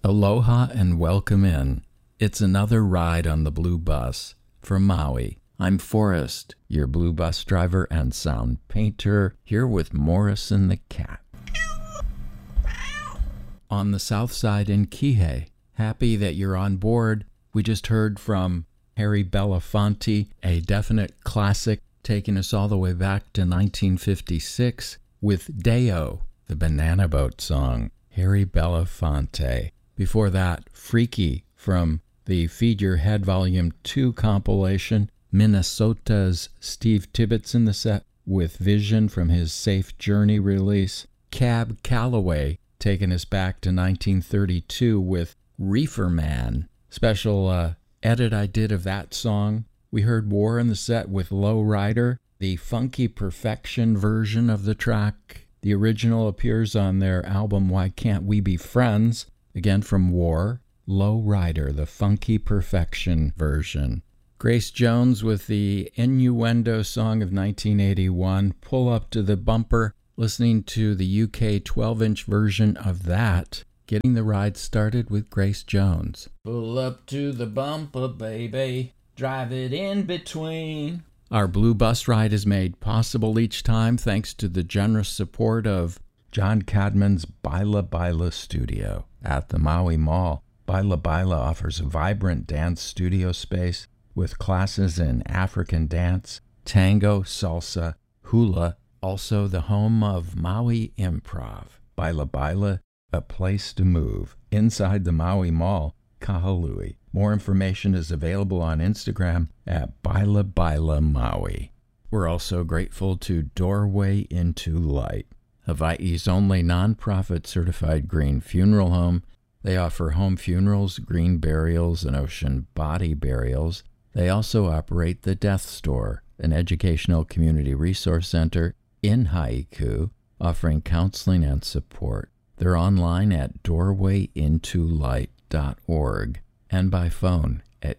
Aloha and welcome in. It's another ride on the Blue Bus from Maui. I'm Forrest, your Blue Bus driver and sound painter, here with Morrison the cat. On the south side in Kihei, happy that you're on board. We just heard from Harry Belafonte, a definite classic, taking us all the way back to 1956 with Deo, the Banana Boat song. Harry Belafonte. Before that, Freaky from the Feed Your Head Volume 2 compilation. Minnesota's Steve Tibbetts in the set with Vision from his Safe Journey release. Cab Calloway taking us back to 1932 with Reefer Man. Special edit I did of that song. We heard War in the set with Low Rider, the Funky Perfection version of the track. The original appears on their album Why Can't We Be Friends? Again from War, Low Rider, the Funky Perfection version. Grace Jones with the Innuendo song of 1981, Pull Up to the Bumper, listening to the UK 12-inch version of that. Getting the ride started with Grace Jones. Pull up to the bumper, baby, drive it in between. Our Blue Bus ride is made possible each time thanks to the generous support of John Cadman's Baila Baila Studio at the Maui Mall. Baila Baila offers a vibrant dance studio space with classes in African dance, tango, salsa, hula, also the home of Maui Improv. Baila Baila, a place to move, inside the Maui Mall, Kahului. More information is available on Instagram at Baila Baila Maui. We're also grateful to Doorway into Light, Hawaii's only nonprofit certified green funeral home. They offer home funerals, green burials, and ocean body burials. They also operate the Death Store, an educational community resource center in Haiku, offering counseling and support. They're online at doorwayintolight.org and by phone at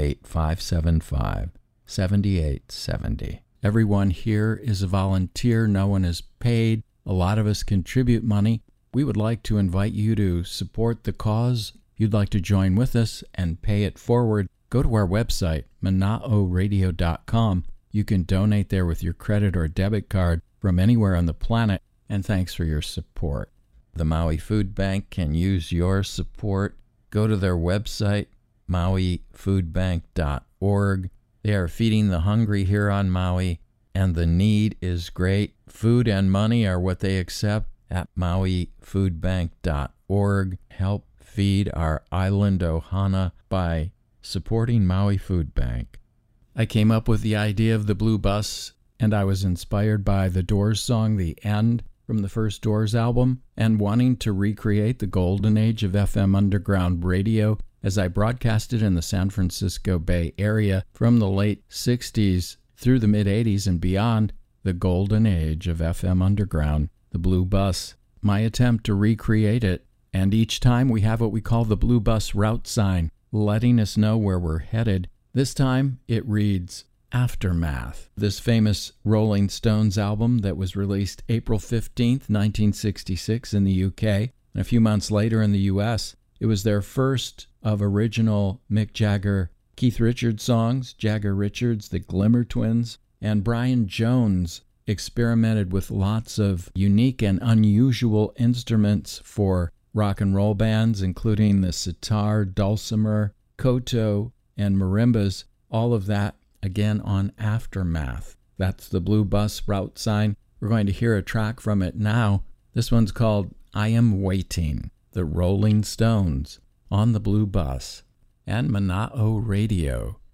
808-575-7870. Everyone here is a volunteer. No one is paid. A lot of us contribute money. We would like to invite you to support the cause. If you'd like to join with us and pay it forward, go to our website, manaoradio.com. You can donate there with your credit or debit card from anywhere on the planet, and thanks for your support. The Maui Food Bank can use your support. Go to their website, mauifoodbank.org. They are feeding the hungry here on Maui, and the need is great. Food and money are what they accept at mauifoodbank.org. Help feed our island ohana by supporting Maui Food Bank. I came up with the idea of the Blue Bus, and I was inspired by the Doors song, The End, from the first Doors album, and wanting to recreate the golden age of FM underground radio as I broadcasted in the San Francisco Bay Area from the late 60s through the mid-80s and beyond, the golden age of FM underground, the Blue Bus. My attempt to recreate it, and each time we have what we call the Blue Bus route sign, letting us know where we're headed. This time it reads, Aftermath, this famous Rolling Stones album that was released April 15th, 1966 in the UK, and a few months later in the US. It was their first of original Mick Jagger, Keith Richards songs. Jagger Richards, the Glimmer Twins, and Brian Jones experimented with lots of unique and unusual instruments for rock and roll bands, including the sitar, dulcimer, koto, and marimbas, all of that again on Aftermath. That's the Blue Bus route sign. We're going to hear a track from it now. This one's called I Am Waiting, the Rolling Stones on the Blue Bus and Mana'o Radio.